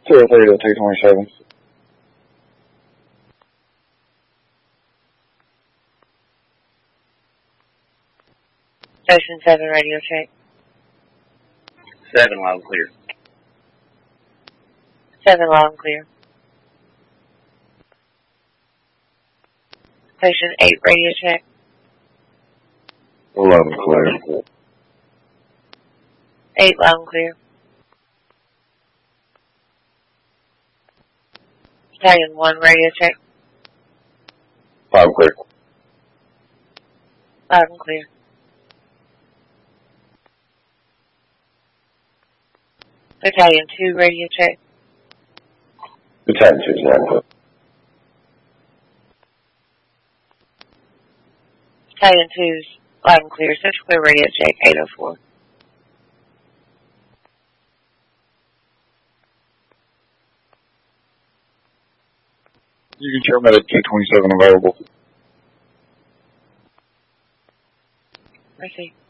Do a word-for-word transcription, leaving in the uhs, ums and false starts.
two oh three to two twenty-seven. Station seven, radio check. seven, loud and clear. seven, loud and clear. Station eight, radio check. eleven clear. eight, loud and clear. Battalion one, radio check. five clear. Loud and clear. Battalion two, radio check. Battalion two, loud and clear. Battalion two's loud and clear. Central clear, radio check, eight oh four. You can share medic two twenty-seven available. Mercy.